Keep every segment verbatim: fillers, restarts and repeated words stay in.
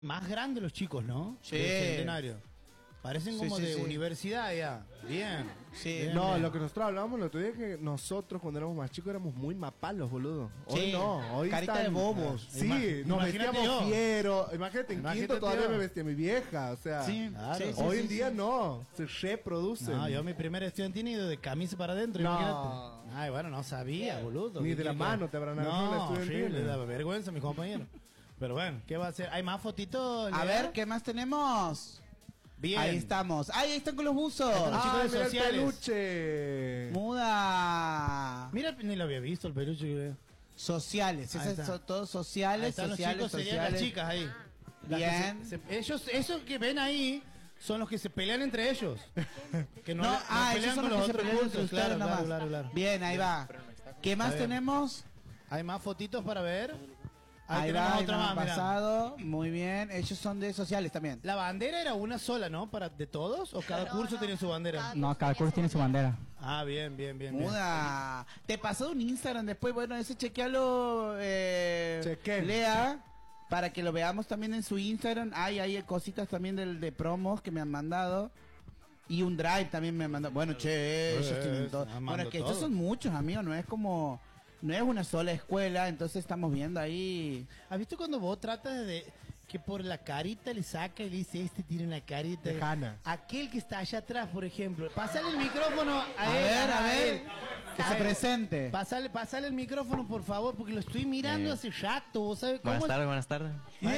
Más grandes los chicos, ¿no? Sí. Del Centenario. Parecen como Sí, sí, de sí. universidad ya. Bien. Sí. Bien, No, bien. lo que nosotros hablábamos el otro día es que nosotros cuando éramos más chicos éramos muy mapalos, boludo. Hoy Sí. no, hoy Carita están- de bobos. Sí, Imag- nos imagínate vestíamos yo. fieros. Imagínate, en Imagínate quinto todavía yo. me vestía mi vieja, o sea. Sí, Claro. sí, sí, hoy sí, en sí. día no, se reproducen. No, yo mi primer estudiantina he ido de camisa para adentro, No. imagínate. Ay, bueno, no sabía, boludo. Ni ¿Qué de la quiere mano que- te habrán agarrado la No, estudiantina. horrible, da vergüenza, mis compañeros. Pero bueno, ¿qué va a hacer? ¿Hay más fotitos? A Lea? ver, ¿qué más tenemos? Bien. Ahí estamos. ¡Ay, ahí están con los buzos! Ahí están los chicos ¡Ah, de mira el sociales. peluche! Muda. Mira, ni lo había visto el peluche. creo. Sociales, Ahí esos está. son todos Ahí sociales, están los sociales, chicos, serían sociales. las chicas ahí. Las que Bien. se- se- ellos, esos que ven ahí son los que se pelean entre ellos. Que No, no, le- ah, pelean ellos son con los que se otros pelean entre cursos, ustedes claro, nomás. claro, claro, claro. Bien, ahí va. ¿Qué más Está bien. tenemos? Hay más fotitos para ver. Ahí, Ahí tenemos va, otra ahí más, va, mira. pasado. Muy bien. Ellos son de sociales también. La bandera era una sola, ¿no? Para de todos, o cada No, curso no. tenía su bandera. No, cada curso tiene su bandera. Ah, bien, bien, bien. bien. Muda. Te pasó un Instagram después. Bueno, ese chequealo, eh, Chequen. Lea, para que lo veamos también en su Instagram. Hay hay cositas también del, de promos que me han mandado. Y un drive también me han mandado. Bueno, che, ellos Eh, tienen todo. ah, Bueno, mando es que estos todo. son muchos, amigos. No es como... No es una sola escuela, entonces estamos viendo ahí... ¿Has visto cuando vos tratas de que por la carita le saca y le dice, este tiene una carita De Hannah. Aquel que está allá atrás, por ejemplo. Pasale el micrófono a, A él, ver, a ver, él. que A se ver. presente. Pasale, pasale el micrófono, por favor, porque lo estoy mirando Eh. hace rato. ¿Vos sabés cómo Buenas es? tardes, buenas tardes.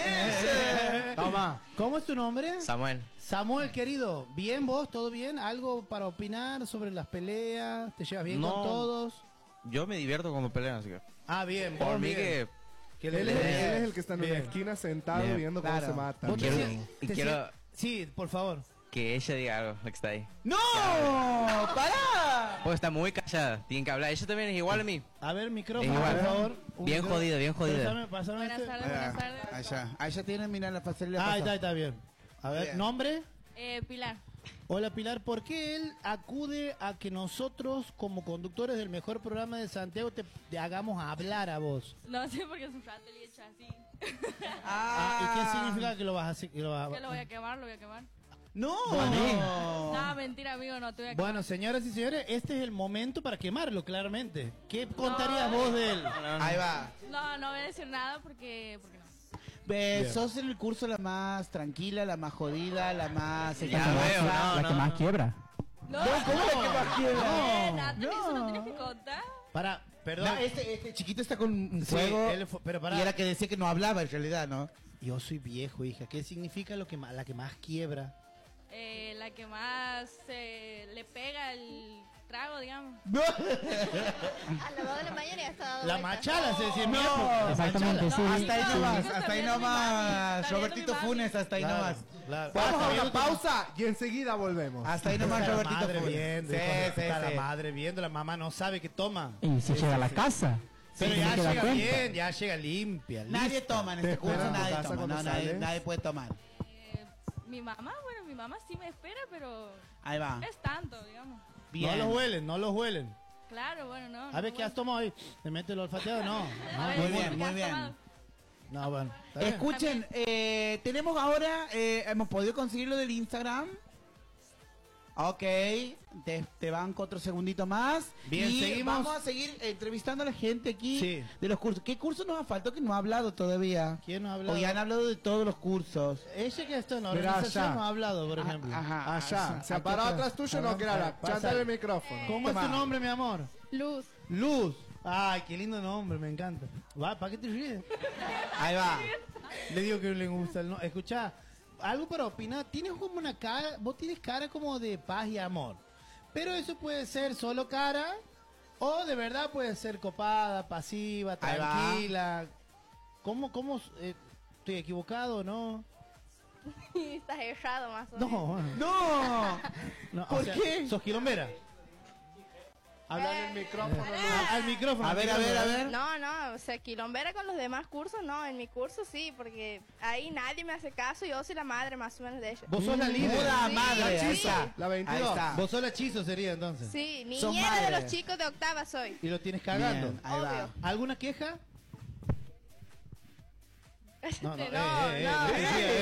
Yes. Toma. ¿Cómo es tu nombre? Samuel. Samuel, querido. ¿Bien vos? ¿Todo bien? ¿Algo para opinar sobre las peleas? ¿Te llevas bien No. con todos? Yo me divierto cuando pelean, así que. Ah, bien. Por vos mí bien. que. Que Él le- es, le- él es el que está en una Bien. esquina sentado Bien. viendo Claro. cómo se matan. ¿Vos te Quiero- sien- y te quiero- sien- Sí, por favor. Que ella diga algo, la que está ahí. ¡No! ¡Pará! Porque está muy callada, tienen que hablar. Ella también es igual a mí. A ver, micrófono, Igual. por favor. Un Bien micrófono. jodido, bien jodido. Pásame, pásame Buenas este. tardes, buenas tardes. Allá, allá tienen, mira la facilidad. Ah, ahí está, ahí está bien. A ver, Bien. nombre. Eh, Pilar. Hola Pilar, ¿por qué él acude a que nosotros como conductores del mejor programa de Santiago te, te hagamos hablar a vos? No sé por qué es un rato le he hecho así. Ah, ¿y qué significa que lo vas a hacer? Que lo vas a- Que lo voy a quemar, lo voy a quemar. ¡No! No, mentira, amigo, no te voy a quemar. Bueno, señoras y señores, este es el momento para quemarlo, claramente. ¿Qué contarías vos de él? Ahí va. No, no voy a decir nada porque, porque no. Ve, Bien. sos en el curso la más tranquila, la más jodida, la más... Ya la más- veo, no, la no. que más quiebra. No, ¿cómo que más quiebra? Eh, No, Natalie, eso no. no tienes que contar. Para, perdón. No, este, este chiquito está con un Sí, fuego él fue- pero pará. y era que decía que no hablaba en realidad, ¿no? Yo soy viejo, hija. ¿Qué significa lo que ma- la que más quiebra? Eh, la que más eh, le pega el trago, digamos. A las dos de la mañana ya está dado La vuelta. machala se decía en mi No. época. Exactamente, Machala. sí. hasta ahí chicos, nomás, chicos, hasta ahí está viendo mi nomás. mami, está Robertito viendo mi mami. Funes, hasta ahí Claro, nomás. claro. Vamos Hasta a una viendo tu- pausa y enseguida volvemos. Hasta ahí nomás Está la Robertito madre Funes. viendo, Sí, hijo de sí, puta, sí. la madre viendo, la mamá no sabe que toma. Y si llega a la casa. Pero se ya tiene que dar llega cuenta. bien, ya llega limpia. Nadie lista. toma en Te este curso, espera en tu nadie casa toma. cuando No, nadie, sales. nadie puede tomar. Eh, mi mamá, bueno, mi mamá sí me espera, pero Ahí va. es tanto, digamos. No los huelen, no los huelen. Claro, bueno, no. A ver, no ¿qué has bueno. tomado ahí? ¿Te mete el olfateado? No. A No, ver, muy ¿qué bien, has muy bien. tomado? no bueno. está bien. Escuchen, eh, tenemos ahora, eh, hemos podido conseguirlo del Instagram. Ok, te, te banco otro segundito más. Bien, y seguimos. vamos a seguir entrevistando a la gente aquí Sí. de los cursos. ¿Qué curso nos ha faltado que no ha hablado todavía? ¿Quién no ha hablado? O ya han hablado de todos los cursos. Ella que está en la Mira, organización allá. no ha hablado, por ejemplo. Ah, ajá. Allá, se Aquí ha parado está. atrás tuyo, no Perdón, quiere hablar. pásale. Chántale el micrófono. ¿Cómo es tu Toma. nombre, mi amor? Luz. Luz. Ay, qué lindo nombre, me encanta. Va, ¿para qué te ríes? Ahí va. Le digo que no le gusta el nombre. Escuchá, algo para opinar. Tienes como una cara, vos tienes cara como de paz y amor. Pero eso puede ser solo cara o de verdad puede ser copada, pasiva, Ahí va. tranquila. ¿Cómo, cómo, eh, estoy equivocado o no? Estás errado más o menos. No, bueno. ¡No! no, ¿Por qué? ¿Sos quilombera? Habla en el micrófono. Ah, al micrófono. A al ver, a ver, micrófono. a ver. No, no, o sea, quilombera con los demás cursos, no, en mi curso sí, porque ahí nadie me hace caso, yo soy la madre más o menos de ella. Vos sos la líder. ¡Puta Sí, madre! Ahí sí. está. La veintidós. Ahí está. Vos sos la hechizo sería entonces. Sí, Sos niñera de madre. los chicos de octava soy. Y lo tienes cagando. Bien, ahí va. Obvio. ¿Alguna queja? No, no, No, eh, eh, eh, no, eh, no. eh,